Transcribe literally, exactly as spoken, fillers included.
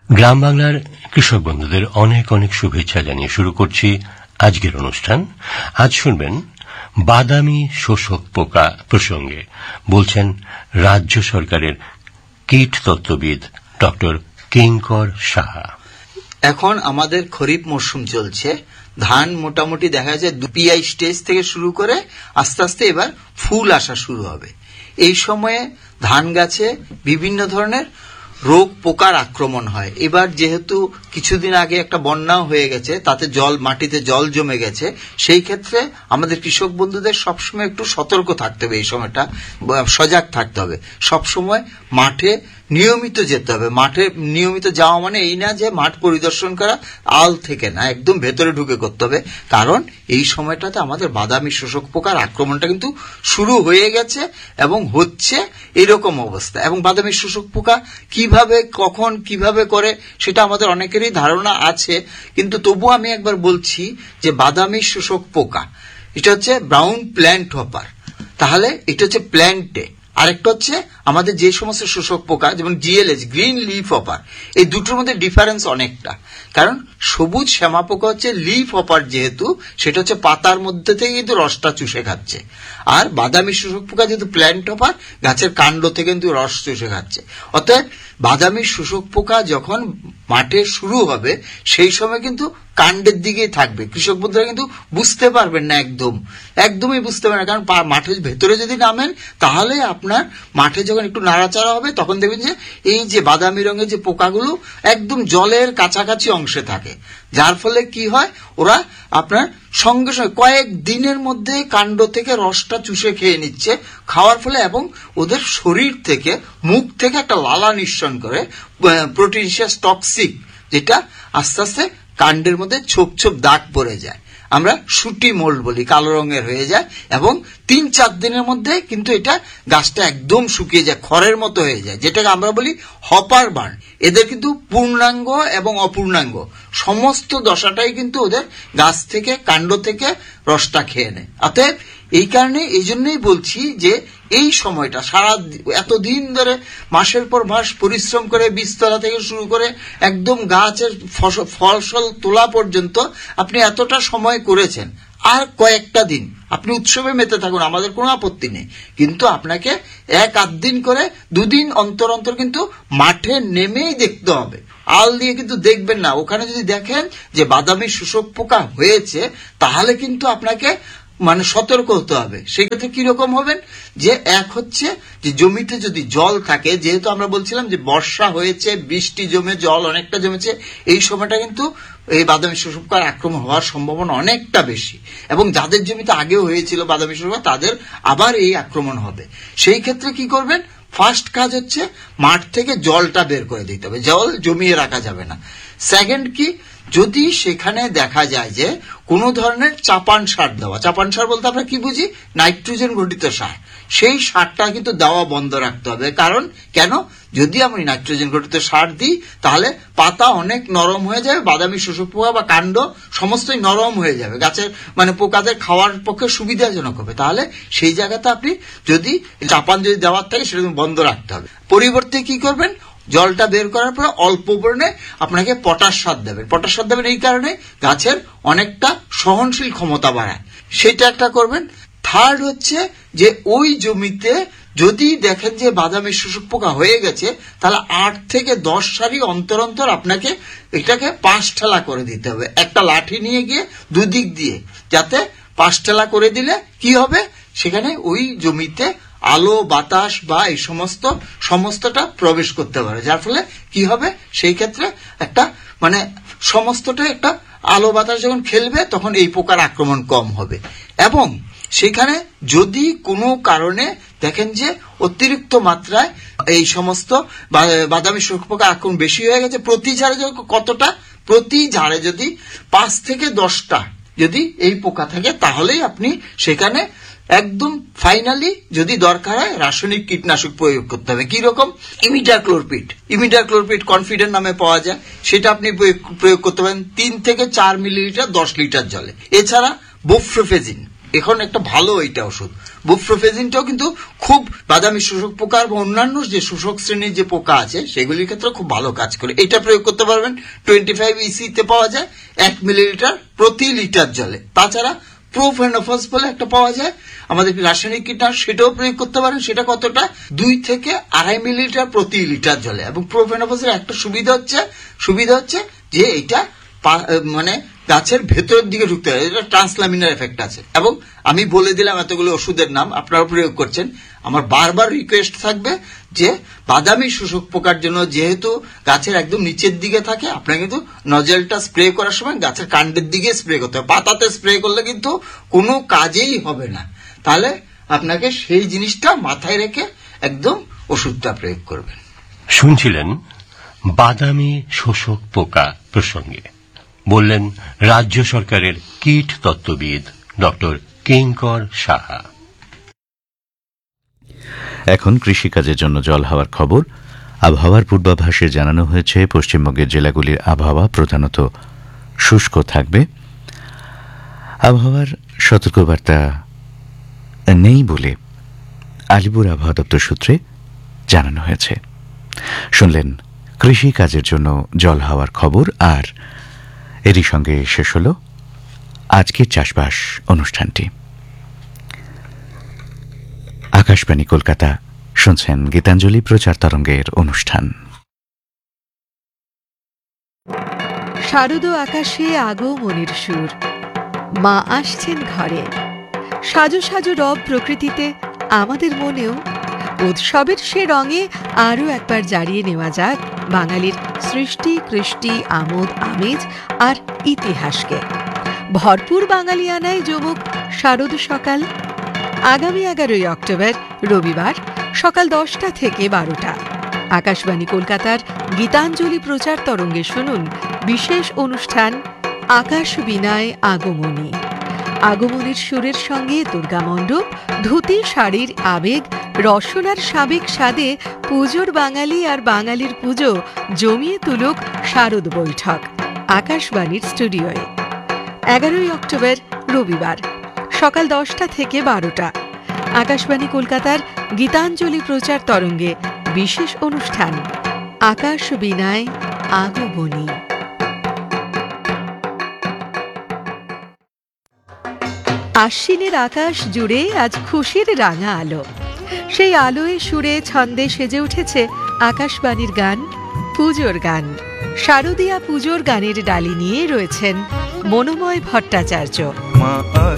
গ্রাম বাংলার কৃষক বন্ধুদের অনেক অনেক শুভেচ্ছা জানিয়ে শুরু করছি আজকের অনুষ্ঠান। আজ শুনবেন বাদামি শোষক পোকা প্রসঙ্গে বলছেন রাজ্য সরকারের কীট তত্ত্ববিদ ডক্টর কিঙ্কর সাহা। এখন আমাদের খরিফ মরশুম চলছে, ধান মোটামুটি দেখা যায় পিআই স্টেজ থেকে শুরু করে আস্তে আস্তে এবার ফুল আসা শুরু হবে। এই সময়ে ধান গাছে বিভিন্ন ধরনের রোগ পোকার আক্রমণ হয়। এবার যেহেতু কিছুদিন আগে একটা বন্যাও হয়ে গেছে, তাতে জল মাটিতে জল জমে গেছে, সেই ক্ষেত্রে আমাদের কৃষক বন্ধুদের সবসময় একটু সতর্ক থাকতে হবে, এই সময়টা সজাগ থাকতে হবে। সবসময় মাঠে নিয়মিত যেতে হবে। মাঠে নিয়মিত যাওয়া মানে এই না যে মাঠ পরিদর্শন করা আল থেকে না, একদম ভেতরে ঢুকে করতে হবে, কারণ এই সময়টাতে আমাদের বাদামি শোষক পোকার আক্রমণটা কিন্তু শুরু হয়ে গেছে এবং হচ্ছে এরকম অবস্থা। এবং বাদামি শোষক পোকা কিভাবে কখন কিভাবে করে সেটা আমাদের অনেকেরই ধারণা আছে, কিন্তু তবু আমি একবার বলছি যে বাদামি শোষক পোকা এটা হচ্ছে ব্রাউন প্ল্যান্ট হপার। তাহলে এটা হচ্ছে প্ল্যান্টে, আরেকটা হচ্ছে আমাদের যে সমস্ত শোষক পোকা যেমন জিএলএস গ্রিন লিফ হপার, এই দুটোর মধ্যে ডিফারেন্স অনেকটা। কারণ সবুজ শ্যামা পোকা হচ্ছে লিফ হপার, যেহেতু সেটা হচ্ছে পাতার মধ্যে থেকে কিন্তু রসটা চুষে খাচ্ছে, আর বাদামি শোষক পোকা যেহেতু প্ল্যান্ট হপার গাছের কাণ্ড থেকে কিন্তু রস চুষে খাচ্ছে। অতএব বাদামি শোষক পোকা যখন মাঠে শুরু হবে সেই সময় কিন্তু কাণ্ডের দিকেই থাকবে। কৃষক বন্ধুরা কিন্তু বুঝতে পারবেন না, একদম একদমই বুঝতে পারবেন না, কারণ মাঠের ভেতরে যদি নামেন তাহলে আপনার মাঠে যখন একটু নাড়াচাড়া হবে তখন দেখবেন যে এই যে বাদামি রঙের যে পোকাগুলো একদম জলের কাছাকাছি অংশে থাকে, যার ফলে কি হয় ওরা আপনার সঙ্গে সঙ্গে কয়েক দিনের মধ্যে কাণ্ড থেকে রসটা চুষে খেয়ে নিচ্ছে। খাওয়ার ফলে এবং ওদের শরীর থেকে মুখ থেকে একটা লালা নিঃসরণ করে প্রোটিনশিয়াস টক্সিক, যেটা আস্তে আস্তে কাণ্ডের মধ্যে ছোপ ছোপ দাগ পড়ে যায়, আমরা শুটি মোল্ড বলি, কালো রঙের হয়ে যায় এবং তিন চার দিনের মধ্যে কিন্তু এটা গাছটা একদম শুকিয়ে যায়, খড়ের মতো হয়ে যায়, যেটাকে আমরা বলি হপার বার্ন। এদের কিন্তু পূর্ণাঙ্গ এবং অপূর্ণাঙ্গ সমস্ত দশাটাই কিন্তু ওদের গাছ থেকে কাণ্ড থেকে রসটা খেয়ে নেয়। অতএব এই কারণে এই জন্যই বলছি যে এই সময়টা সারা এতদিন ধরে মাসের পর মাস পরিশ্রম করে বীজতলা থেকে শুরু করে একদম গাছের ফসল তোলা পর্যন্ত আপনি এতটা সময় করেছেন, আর কয়েকটা দিন আপনি উৎসবে মেতে থাকুন, আমাদের কোনো আপত্তি নেই, কিন্তু আপনাকে এক আধ দিন করে দুদিন অন্তর অন্তর কিন্তু মাঠে নেমেই দেখতে হবে। আল দিয়ে কিন্তু দেখবেন না। ওখানে যদি দেখেন যে বাদামি শোষক পোকা হয়েছে তাহলে কিন্তু আপনাকে মানে সতর্ক হতে হবে। সেক্ষেত্রে কিরকম হবেন, যে এক হচ্ছে যে জমিতে যদি জল থাকে, যেহেতু আমরা বলছিলাম যে বর্ষা হয়েছে, বৃষ্টি জমে জল অনেকটা জমেছে, এই সময়টা কিন্তু এই বাদামি শোষক পোকার আক্রমণ হওয়ার সম্ভাবনা অনেকটা বেশি, এবং যাদের জমিতে আগেও হয়েছিল বাদামি শোষক পোকা তাদের আবার এই আক্রমণ হবে। সেই ক্ষেত্রে কি করবেন, ফার্স্ট কাজ হচ্ছে মাঠ থেকে জলটা বের করে দিতে হবে, জল জমিয়ে রাখা যাবে না। সেকেন্ড কি, যদি সেখানে দেখা যায় যে কোনো ধরনের চাপান সার দেওয়া, চাপান সার বলতে আমরা কি বুঝি, নাইট্রোজেন ঘটিত সার, সেই সারটা কিন্তু দেওয়া বন্ধ রাখতে হবে। কারণ কেন, যদি আমি নাইট্রোজেন ঘটিত সার দিই তাহলে পাতা অনেক নরম হয়ে যাবে, বাদামি শোষক পোকা বা কাণ্ড সমস্তই নরম হয়ে যাবে, গাছের মানে পোকাদের খাওয়ার পক্ষে সুবিধাজনক হবে। তাহলে সেই জায়গাতে আপনি যদি চাপান যদি দেওয়ার থাকে সেটা বন্ধ রাখতে হবে। পরিবর্তে কি করবেন, জলটা বের করার পরে অল্প পরিমাণে আপনাকে পটাশ সার দেবেন। পটাশ সার দেবেন এই কারণে গাছের অনেকটা সহনশীল ক্ষমতা বাড়ায়, সেটা একটা করবেন। থার্ড হচ্ছে যে ওই জমিতে যদি দেখেন যে বাদামি শোষক পোকা হয়ে গেছে তাহলে আট থেকে দশ সারি অন্তর অন্তর আপনাকে এটাকে পাঁচ ঠেলা করে দিতে হবে, একটা লাঠি নিয়ে গিয়ে দুদিক দিয়ে, যাতে পাঁচ ঠেলা করে দিলে কি হবে, সেখানে ওই জমিতে আলো বাতাস বা এই সমস্ত সমস্তটা প্রবেশ করতে পারে, যার ফলে কি হবে, সেই ক্ষেত্রে একটা মানে সমস্তটা একটা আলো বাতাস যখন খেলবে তখন এই পোকার আক্রমণ কম হবে। এবং সেখানে যদি কোনো কারণে দেখেন যে অতিরিক্ত মাত্রায় এই সমস্ত বাদামি শোষক পোকা আক্রমণ বেশি হয়ে গেছে, প্রতি ঝাড়ে কতটা, প্রতি ঝাড়ে যদি পাঁচ থেকে দশটা যদি এই পোকা থাকে তাহলেই আপনি সেখানে একদম ফাইনালি যদি দরকার হয় রাসায়নিক কীটনাশক প্রয়োগ করতে হবে। কি রকম, ইমিডাক্লোরপিড, ইমিডাক্লোরপিড কনফিডেন্ট নামে পাওয়া যায়, সেটা আপনি প্রয়োগ করতে পারেন তিন থেকে চার মিলিলিটার দশ লিটার জলে। এছাড়া বোফ্রোফেজিন, এখন একটা ভালো এইটা ওষুধ। বুপ্রোফেজিনটাও কিন্তু খুব বাদামি শোষক পোকা বা অন্যান্য যে শোষক শ্রেণীর যে পোকা আছে সেগুলির ক্ষেত্রে খুব ভালো কাজ করে। এটা প্রয়োগ করতে পারবেন টোয়েন্টি ফাইভ ইসি তে পাওয়া যায় এক মিলিলিটার প্রতি লিটার জলে। তাছাড়া প্রোফেনোফস বলে একটা পাওয়া যায় আমাদের রাসায়নিক কীটনাশক, সেটাও প্রয়োগ করতে পারেন। সেটা কতটা, দুই থেকে আড়াই মিলিলিটার প্রতি লিটার জলে। এবং প্রোফেনোফসের একটা সুবিধা হচ্ছে সুবিধা হচ্ছে যে এটা মানে গাছের ভেতরের দিকে ঢুকতে হয়, এটা ট্রান্সলামিনার এফেক্ট আছে। এবং আমি বলে দিলাম এতগুলো ওষুধের নাম, আপনারা প্রয়োগ করছেন। আমার বারবার রিকোয়েস্ট থাকবে যে বাদামি শোষক পোকার জন্য যেহেতু গাছের একদম নিচের দিকে থাকে, আপনার কিন্তু নজেলটা স্প্রে করার সময় গাছের কাণ্ডের দিকে স্প্রে করতে হবে। পাতাতে স্প্রে করলে কিন্তু কোনো কাজেই হবে না। তাহলে আপনাকে সেই জিনিসটা মাথায় রেখে একদম ওষুধটা প্রয়োগ করবেন। শুনছিলেন বাদামি শোষক পোকা প্রসঙ্গে বললেন রাজ্য সরকারের কীট তত্ত্ববিদ ডক্টর কিঙ্কর সাহা। এখন কৃষিকাজের জন্য জল হওয়ার খবর। আবহাওয়ার পূর্বাভাসে জানানো হয়েছে পশ্চিমবঙ্গের জেলাগুলির আবহাওয়া প্রধানত শুষ্ক থাকবে। আবহাওয়ার সতর্কবার্তা নেই বলে আলিপুর আবহাওয়া দপ্তর সূত্রে জানানো হয়েছে। শুনলেন কৃষিকাজের জন্য জল হওয়ার খবর। আর এরই সঙ্গে শেষ হল আজকের চাষবাস অনুষ্ঠানটি। আকাশবাণী কলকাতা, শুনছেন গীতাঞ্জলি প্রচার তরঙ্গের অনুষ্ঠান। শারদ আকাশে আগমনীর সুর, মা আসছেন ঘরে। সাজো সাজো রব প্রকৃতিতে, আমাদের মনেও উৎসবের সে রঙে আরও একবার জারিয়ে নেওয়া যাক বাঙালির সৃষ্টি, কৃষ্টি, আমোদ আমেজ আর ইতিহাসকে। ভরপুর বাঙালিয়ানায় যমুক শারদ সকাল। আগামী এগারোই অক্টোবর রবিবার সকাল দশটা থেকে বারোটা আকাশবাণী কলকাতার গীতাঞ্জলি প্রচার তরঙ্গে শুনুন বিশেষ অনুষ্ঠান আকাশ বীণায় আগমনী। আগমনীর সুরের সঙ্গে দুর্গামণ্ডপ, ধুতি শাড়ির আবেগ, রসনার সাবেক স্বাদে পুজোর বাঙালি আর বাঙালির পুজো জমিয়ে তুলুক শারদ বৈঠক আকাশবাণীর স্টুডিওয়ে। এগারোই অক্টোবর রবিবার সকাল দশটা থেকে বারোটা আকাশবাণী কলকাতার গীতাঞ্জলি প্রচার তরঙ্গে বিশেষ অনুষ্ঠান আকাশ বীণায় আগমনী। আশ্বিনের আকাশ জুড়ে আজ খুশির রাঙা আলো। সেই আলোয় সুরে ছন্দে সেজে উঠেছে আকাশবাণীর গান, পুজোর গান। শারদীয়া পুজোর গানের ডালি নিয়ে রয়েছেন মনোময় ভট্টাচার্য।